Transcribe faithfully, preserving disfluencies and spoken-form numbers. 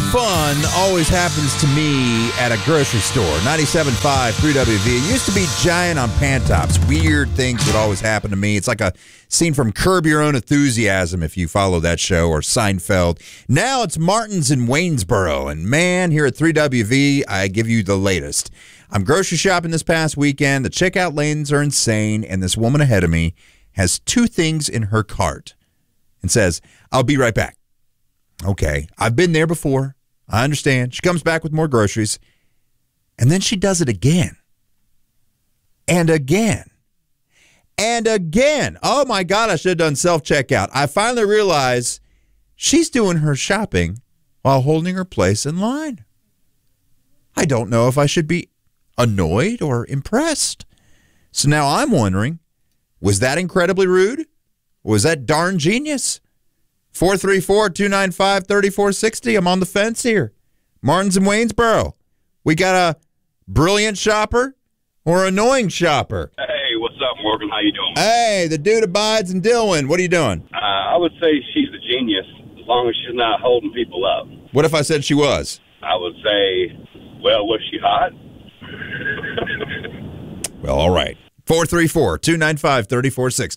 fun always happens to me at a grocery store. ninety-seven point five, three W V. It used to be Giant on Pantops. Weird things would always happen to me. It's like a scene from Curb Your Own Enthusiasm, if you follow that show, or Seinfeld. Now it's Martin's in Waynesboro. And man, here at three W V, I give you the latest. I'm grocery shopping this past weekend. The checkout lanes are insane. And this woman ahead of me has two things in her cart and says, "I'll be right back." Okay, I've been there before. I understand. She comes back with more groceries. And then she does it again. And again. And again. Oh, my God, I should have done self-checkout. I finally realized she's doing her shopping while holding her place in line. I don't know if I should be annoyed or impressed. So now I'm wondering, was that incredibly rude? Or was that darn genius? four three four, two nine five, three four six zero. I'm on the fence here. Martin's in Waynesboro. We got a brilliant shopper or annoying shopper? Hey, what's up, Morgan? How you doing? Hey, the dude abides in Dillon. What are you doing? Uh, I would say she's a genius as long as she's not holding people up. What if I said she was? I would say, well, was she hot? Well, all right. four three four, two nine five, three four six zero.